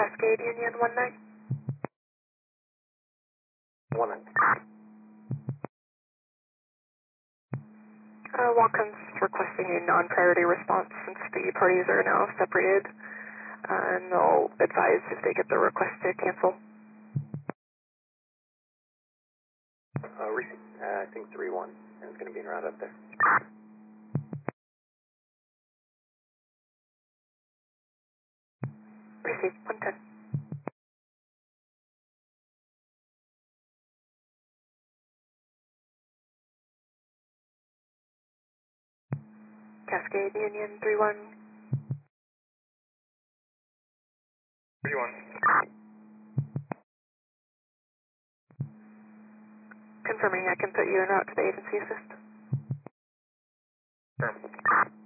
Cascade Union 19. 19. Watkins requesting a non-priority response since the parties are now separated, and they'll advise if they get the request to cancel. I think 3-1, and it's going to be en route up there. Receive 110. Cascade Union 3-1. 3-1. Confirming I can put you en route to the agency assist. Confirm.